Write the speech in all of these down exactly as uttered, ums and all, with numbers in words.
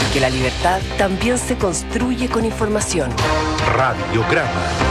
Porque la libertad también se construye con información. Radiograma.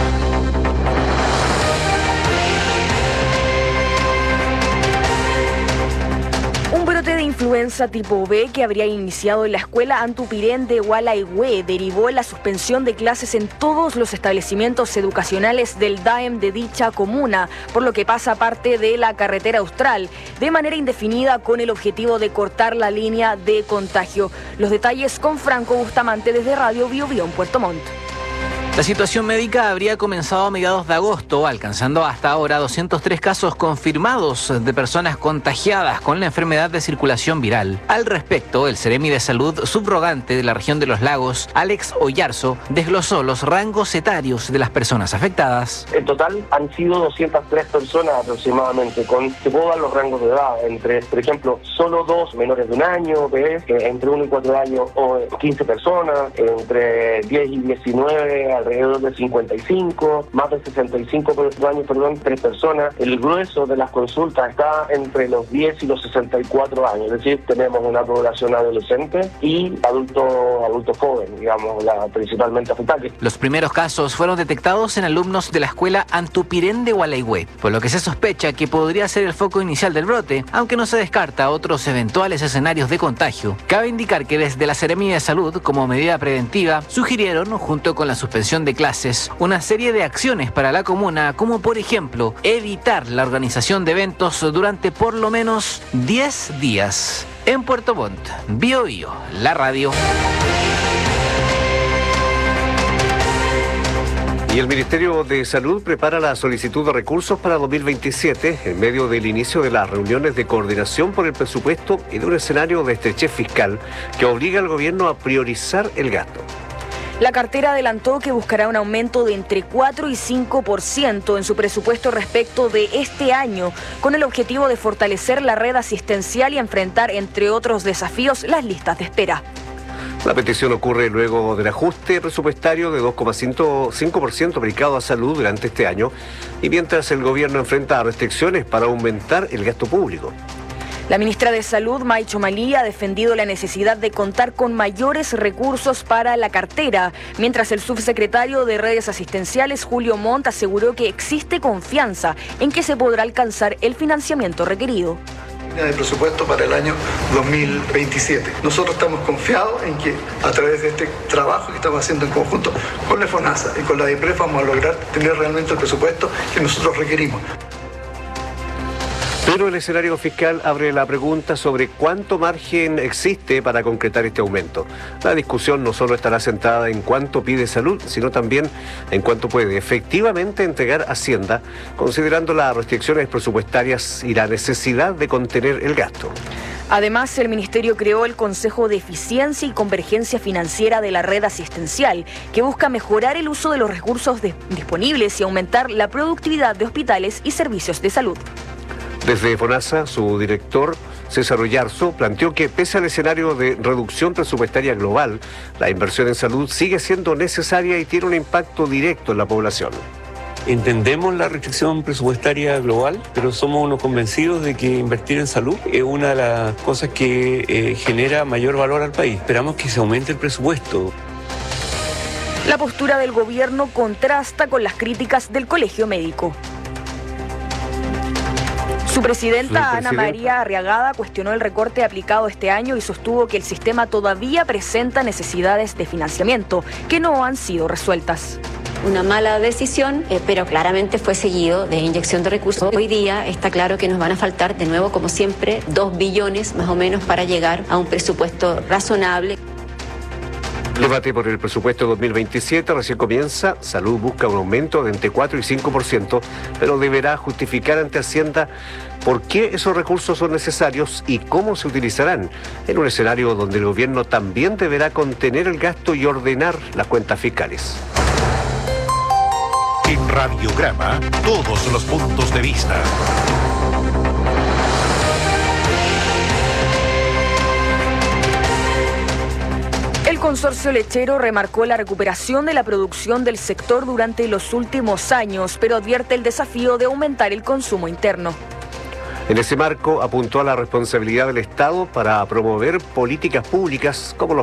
Un brote de influenza tipo B que habría iniciado en la escuela Antupirén de Gualaihue derivó en la suspensión de clases en todos los establecimientos educacionales del D A E M de dicha comuna, por lo que pasa parte de la carretera austral, de manera indefinida con el objetivo de cortar la línea de contagio. Los detalles con Franco Bustamante desde Radio Bio Bio en Puerto Montt. La situación médica habría comenzado a mediados de agosto, alcanzando hasta ahora doscientos tres casos confirmados de personas contagiadas con la enfermedad de circulación viral. Al respecto, el Seremi de Salud subrogante de la región de los Lagos, Alex Oyarzo, desglosó los rangos etarios de las personas afectadas. En total han sido doscientas tres personas aproximadamente, con, se puedo dar los rangos de edad, entre, por ejemplo, solo dos menores de un año, ¿ves? entre uno y cuatro años, o quince personas, entre diez y diecinueve, alrededor de cincuenta y cinco, más de sesenta y cinco años, perdón, tres personas. El grueso de las consultas está entre los diez y los sesenta y cuatro años, es decir, tenemos una población adolescente y adulto, adulto joven, digamos, la principalmente afectada. Los primeros casos fueron detectados en alumnos de la escuela Antupirén de Gualaihue, por lo que se sospecha que podría ser el foco inicial del brote, aunque no se descarta otros eventuales escenarios de contagio. Cabe indicar que desde la Seremi de Salud, como medida preventiva, sugirieron, junto con la suspensión de clases, una serie de acciones para la comuna, como por ejemplo, evitar la organización de eventos durante por lo menos diez días. En Puerto Montt, Bio Bio, la radio. Y el Ministerio de Salud prepara la solicitud de recursos para dos mil veintisiete en medio del inicio de las reuniones de coordinación por el presupuesto y de un escenario de estrechez fiscal que obliga al gobierno a priorizar el gasto. La cartera adelantó que buscará un aumento de entre cuatro y cinco por ciento en su presupuesto respecto de este año, con el objetivo de fortalecer la red asistencial y enfrentar, entre otros desafíos, las listas de espera. La petición ocurre luego del ajuste presupuestario de dos coma cinco por ciento aplicado a salud durante este año y mientras el gobierno enfrenta restricciones para aumentar el gasto público. La ministra de Salud, May Chomalí, ha defendido la necesidad de contar con mayores recursos para la cartera, mientras el subsecretario de Redes Asistenciales, Julio Montt, aseguró que existe confianza en que se podrá alcanzar el financiamiento requerido. De presupuesto para el año dos mil veintisiete. Nosotros estamos confiados en que a través de este trabajo que estamos haciendo en conjunto con la FONASA y con la DIPREF vamos a lograr tener realmente el presupuesto que nosotros requerimos. Pero el escenario fiscal abre la pregunta sobre cuánto margen existe para concretar este aumento. La discusión no solo estará centrada en cuánto pide salud, sino también en cuánto puede efectivamente entregar Hacienda, considerando las restricciones presupuestarias y la necesidad de contener el gasto. Además, el Ministerio creó el Consejo de Eficiencia y Convergencia Financiera de la Red Asistencial, que busca mejorar el uso de los recursos de- disponibles y aumentar la productividad de hospitales y servicios de salud. Desde FONASA, su director, César Oyarzo, planteó que pese al escenario de reducción presupuestaria global, la inversión en salud sigue siendo necesaria y tiene un impacto directo en la población. Entendemos la restricción presupuestaria global, pero somos unos convencidos de que invertir en salud es una de las cosas que eh, genera mayor valor al país. Esperamos que se aumente el presupuesto. La postura del gobierno contrasta con las críticas del Colegio Médico. Su presidenta, Ana María Arriagada, cuestionó el recorte aplicado este año y sostuvo que el sistema todavía presenta necesidades de financiamiento que no han sido resueltas. Una mala decisión, eh, pero claramente fue seguido de inyección de recursos. Hoy día está claro que nos van a faltar, de nuevo, como siempre, dos billones más o menos para llegar a un presupuesto razonable. El debate por el presupuesto dos mil veintisiete recién comienza. Salud busca un aumento de entre cuatro y cinco por ciento, pero deberá justificar ante Hacienda por qué esos recursos son necesarios y cómo se utilizarán, en un escenario donde el gobierno también deberá contener el gasto y ordenar las cuentas fiscales. En Radiograma, todos los puntos de vista. El consorcio lechero remarcó la recuperación de la producción del sector durante los últimos años, pero advierte el desafío de aumentar el consumo interno. En ese marco apuntó a la responsabilidad del Estado para promover políticas públicas como los